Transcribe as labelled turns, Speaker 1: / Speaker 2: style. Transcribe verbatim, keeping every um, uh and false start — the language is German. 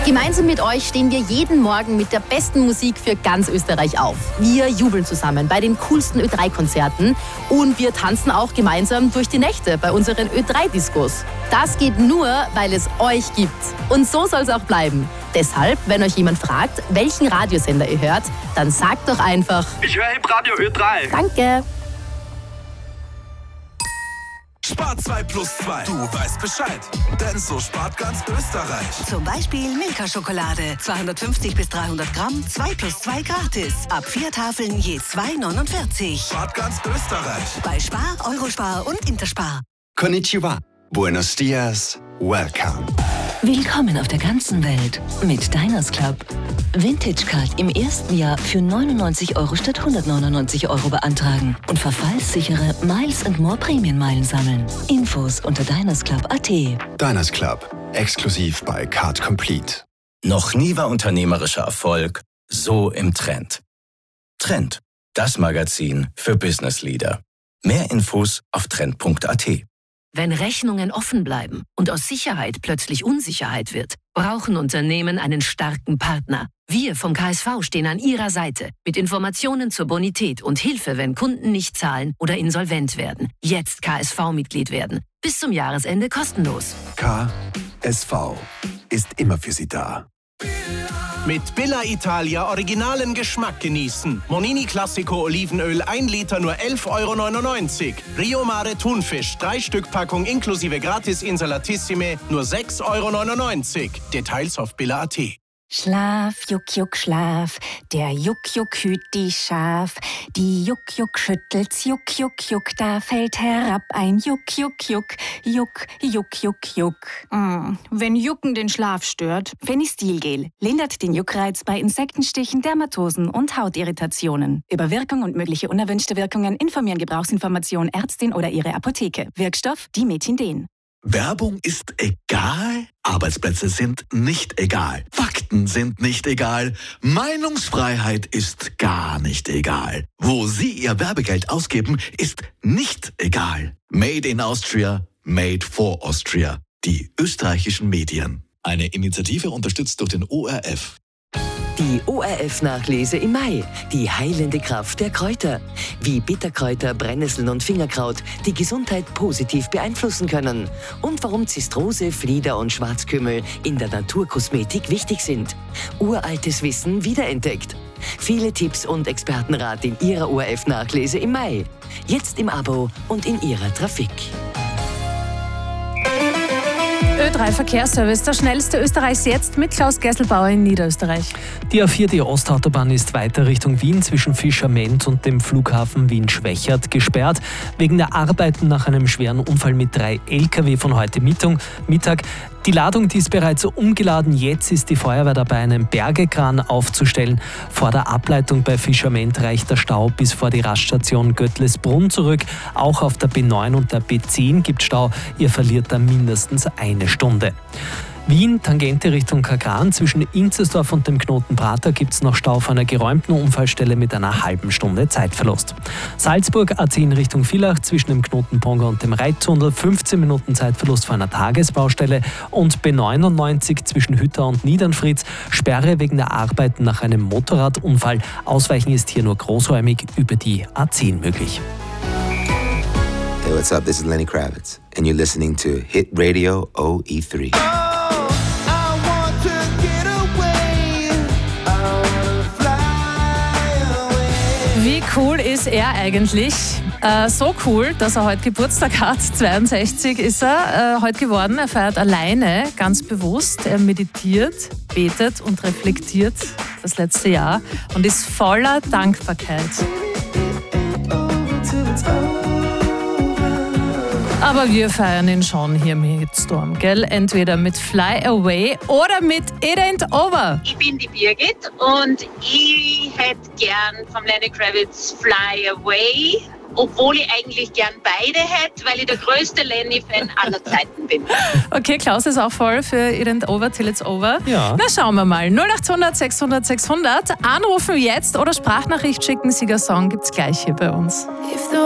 Speaker 1: Gemeinsam mit euch stehen wir jeden Morgen mit der besten Musik für ganz Österreich auf. Wir jubeln zusammen bei den coolsten Ö drei Konzerten und wir tanzen auch gemeinsam durch die Nächte bei unseren Ö drei Diskos. Das geht nur, weil es euch gibt. Und so soll es auch bleiben. Deshalb, wenn euch jemand fragt, welchen Radiosender ihr hört, dann sagt doch einfach:
Speaker 2: Ich höre Hitradio Ö drei.
Speaker 1: Danke.
Speaker 3: Spar zwei plus zwei. Du weißt Bescheid. Denn so spart ganz Österreich.
Speaker 4: Zum Beispiel Milka-Schokolade. zweihundertfünfzig bis dreihundert Gramm, zwei plus zwei gratis. Ab vier Tafeln je zwei neunundvierzig.
Speaker 3: Spart ganz Österreich.
Speaker 4: Bei Spar, Eurospar und Interspar.
Speaker 5: Konnichiwa. Buenos dias. Welcome.
Speaker 6: Willkommen auf der ganzen Welt mit Diners Club. Vintage Card im ersten Jahr für neunundneunzig Euro statt hundertneunundneunzig Euro beantragen und verfallssichere Miles and More Prämienmeilen sammeln. Infos unter dinersclub punkt at.
Speaker 5: Diners Club. Exklusiv bei Card Complete.
Speaker 7: Noch nie war unternehmerischer Erfolg so im Trend. Trend, das Magazin für Business Leader. Mehr Infos auf trend punkt at.
Speaker 8: Wenn Rechnungen offen bleiben und aus Sicherheit plötzlich Unsicherheit wird, brauchen Unternehmen einen starken Partner. Wir vom K S V stehen an Ihrer Seite mit Informationen zur Bonität und Hilfe, wenn Kunden nicht zahlen oder insolvent werden. Jetzt K S V-Mitglied werden. Bis zum Jahresende kostenlos.
Speaker 9: K S V ist immer für Sie da.
Speaker 10: Mit Billa Italia originalen Geschmack genießen. Monini Classico Olivenöl ein Liter nur elf Euro neunundneunzig. Rio Mare Thunfisch drei Stück Packung inklusive Gratis Insalatissime nur sechs Euro neunundneunzig. Details auf billa punkt at.
Speaker 11: Schlaf, Juck, Juck, Schlaf, der Juck, Juck hüt die Schaf. Die Juck, Juck schüttelt's, Juck, Juck, Juck, da fällt herab ein Juck, Juck, Juck, Juck, Juck, Juck, Juck. Mm, wenn Jucken den Schlaf stört, Fenistilgel lindert den Juckreiz bei Insektenstichen, Dermatosen und Hautirritationen. Über Wirkung und mögliche unerwünschte Wirkungen informieren Gebrauchsinformation Ärztin oder ihre Apotheke. Wirkstoff Dimethinden.
Speaker 12: Werbung ist egal, Arbeitsplätze sind nicht egal, Fakten sind nicht egal, Meinungsfreiheit ist gar nicht egal. Wo Sie Ihr Werbegeld ausgeben, ist nicht egal. Made in Austria, made for Austria. Die österreichischen Medien. Eine Initiative unterstützt durch den O R F.
Speaker 13: Die O R F-Nachlese im Mai. Die heilende Kraft der Kräuter. Wie Bitterkräuter, Brennnesseln und Fingerkraut die Gesundheit positiv beeinflussen können. Und warum Zistrose, Flieder und Schwarzkümmel in der Naturkosmetik wichtig sind. Uraltes Wissen wiederentdeckt. Viele Tipps und Expertenrat in Ihrer O R F-Nachlese im Mai. Jetzt im Abo und in Ihrer Trafik.
Speaker 14: Ö drei Verkehrsservice, der schnellste Österreichs jetzt mit Klaus Gesselbauer in Niederösterreich.
Speaker 15: Die A vier, die Ostautobahn, ist weiter Richtung Wien zwischen Fischerment und dem Flughafen Wien-Schwächert gesperrt. Wegen der Arbeiten nach einem schweren Unfall mit drei L K W von heute Mittag. Die Ladung, die ist bereits umgeladen. Jetzt ist die Feuerwehr dabei, einen Bergekran aufzustellen. Vor der Ableitung bei Fischerment reicht der Stau bis vor die Raststation Göttlesbrunn zurück. Auch auf der B neun und der B zehn gibt Stau. Ihr verliert dann mindestens eine Stunde. Wien, Tangente Richtung Kagran, zwischen Inzersdorf und dem Knoten Prater gibt es noch Stau auf einer geräumten Unfallstelle mit einer halben Stunde Zeitverlust. Salzburg, A zehn Richtung Villach, zwischen dem Knoten Ponga und dem Reittunnel, fünfzehn Minuten Zeitverlust vor einer Tagesbaustelle. Und B neunundneunzig zwischen Hütter und Niedernfritz, Sperre wegen der Arbeiten nach einem Motorradunfall. Ausweichen ist hier nur großräumig über die A zehn möglich.
Speaker 16: Hey, what's up? This is Lenny Kravitz, and you're listening to Hit Radio O E three.
Speaker 14: Wie cool ist er eigentlich? Äh, so cool, dass er heute Geburtstag hat. zweiundsechzig ist er äh, heute geworden. Er feiert alleine, ganz bewusst. Er meditiert, betet und reflektiert das letzte Jahr und ist voller Dankbarkeit. Aber wir feiern ihn schon hier mit Storm, gell? Entweder mit Fly Away oder mit It Ain't Over.
Speaker 17: Ich bin die Birgit und ich hätte gern vom Lenny Kravitz Fly Away, obwohl ich eigentlich gern beide hätte, weil ich der größte Lenny-Fan aller Zeiten bin.
Speaker 14: Okay, Klaus ist auch voll für It Ain't Over Till It's Over.
Speaker 15: Ja.
Speaker 14: Na, schauen wir mal. null acht hundert sechshundert sechshundert. Anrufen jetzt oder Sprachnachricht schicken. Sieger Song gibt's gleich hier bei uns.